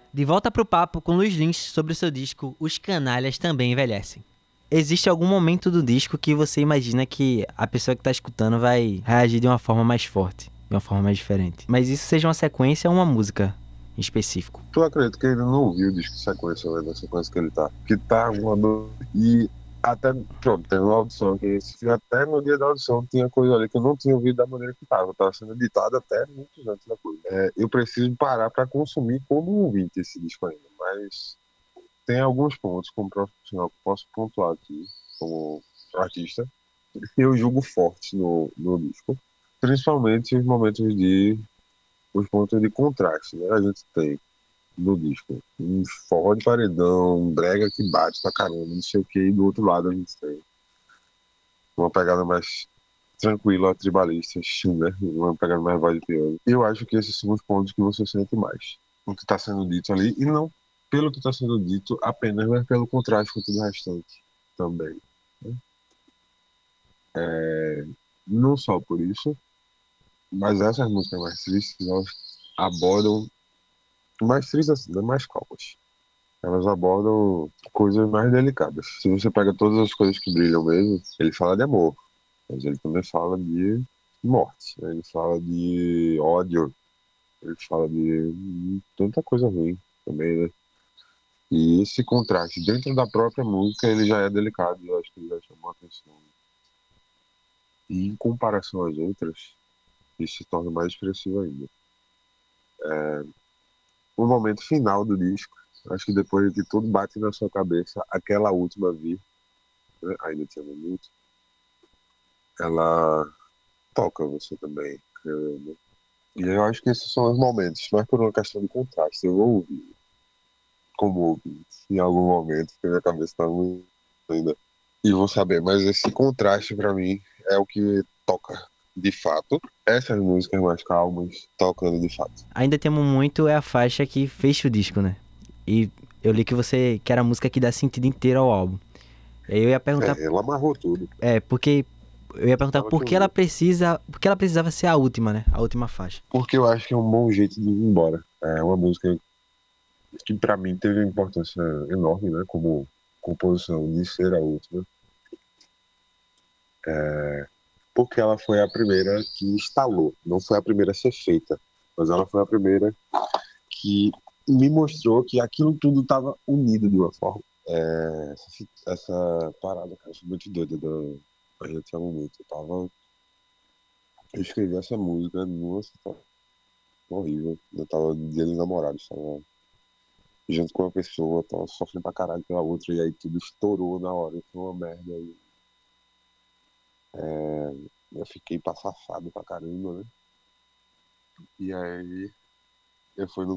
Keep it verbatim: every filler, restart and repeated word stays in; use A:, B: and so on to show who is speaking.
A: De volta pro papo com Luiz Lins sobre o seu disco Os Canalhas Também Envelhecem. Existe algum momento do disco que você imagina que a pessoa que tá escutando vai reagir de uma forma mais forte, de uma forma mais diferente. Mas isso seja uma sequência ou uma música em específico.
B: Tu acredita que ele não ouviu o disco de sequência, né, da sequência que ele tá? Que tá uma do... E até, pronto, tem uma audição que até no dia da audição tinha coisa ali que eu não tinha ouvido da maneira que tava. Tava sendo editado até muitos anos da coisa. É, eu preciso parar pra consumir como ouvinte esse disco ainda, mas tem alguns pontos como profissional que eu posso pontuar aqui, como artista, que eu julgo forte no, no disco. Principalmente os momentos de... os pontos de contraste, né? A gente tem no disco um forró de paredão, um brega que bate pra caramba, não sei o que, e do outro lado a gente tem uma pegada mais tranquila, tribalista, né? Uma pegada mais voz de piano. Eu acho que esses são os pontos que você sente mais. O que está sendo dito ali, e não pelo que está sendo dito apenas, mas pelo contraste com tudo o restante também. Né? É, não só por isso, mas essas músicas mais tristes, elas abordam mais tristes assim, né? Mais calmas. Elas abordam coisas mais delicadas. Se você pega todas as coisas que brilham mesmo, ele fala de amor, mas ele também fala de morte, né? Ele fala de ódio, ele fala de tanta coisa ruim também, né? E esse contraste dentro da própria música, ele já é delicado, eu acho que ele já chamou a atenção. E em comparação às outras, isso se torna mais expressivo ainda. O momento final do disco, acho que depois de que tudo bate na sua cabeça, aquela última vir, né? Ainda tinha um minuto, ela toca você também, creio eu, né? E eu acho que esses são os momentos, mas por uma questão de contraste. Eu vou ouvir como ouvir em algum momento, porque minha cabeça tá muito ainda. E vou saber, mas esse contraste pra mim é o que toca de fato. Essas músicas mais calmas tocando de fato.
A: Ainda Temo Muito é a faixa que fecha o disco, né? E eu li que você quer a música que dá sentido inteiro ao álbum. E aí eu ia perguntar,
B: É, ela amarrou tudo.
A: é, porque eu ia perguntar
B: Precisava
A: por
B: que
A: que
B: eu
A: ela
B: vi.
A: precisa, por que ela precisava ser a última, né? A última faixa.
B: Porque eu acho que é um bom jeito de ir embora. É uma música que pra mim teve uma importância enorme, né? Como composição de ser a última. Porque ela foi a primeira que instalou, não foi a primeira a ser feita, mas ela foi a primeira que me mostrou que aquilo tudo estava unido de uma forma. É, essa, essa parada, cara, foi muito doida. Da, a gente ama muito. Eu tava. Eu escrevi essa música numa situação horrível. Eu tava no dia dos namorados, tava junto com uma pessoa, tava sofrendo pra caralho pela outra, e aí tudo estourou na hora. Foi uma merda. E, é, eu fiquei passafado pra caramba, né? E aí eu fui no